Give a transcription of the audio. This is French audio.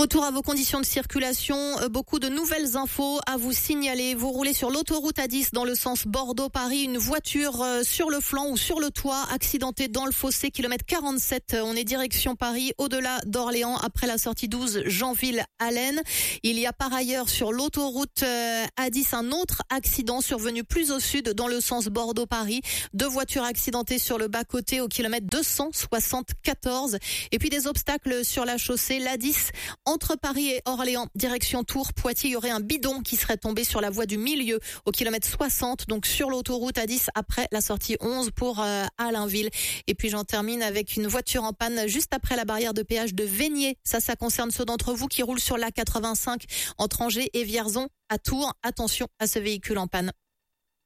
Retour à vos conditions de circulation, beaucoup de nouvelles infos à vous signaler. Vous roulez sur l'autoroute A10 dans le sens Bordeaux-Paris, une voiture sur le flanc ou sur le toit accidentée dans le fossé, kilomètre 47. On est direction Paris, au-delà d'Orléans, après la sortie 12 Jeanville-Allen. Il y a par ailleurs sur l'autoroute A10 un autre accident survenu plus au sud dans le sens Bordeaux-Paris. 2 voitures accidentées sur le bas-côté au kilomètre 274. Et puis des obstacles sur la chaussée, l'A10 entre Paris et Orléans, direction Tours, Poitiers, il y aurait un bidon qui serait tombé sur la voie du milieu au kilomètre 60, donc sur l'autoroute A10 après la sortie 11 pour Allainville. Et puis j'en termine avec une voiture en panne juste après la barrière de péage de Vénier. Ça concerne ceux d'entre vous qui roulent sur l'A85 entre Angers et Vierzon à Tours. Attention à ce véhicule en panne.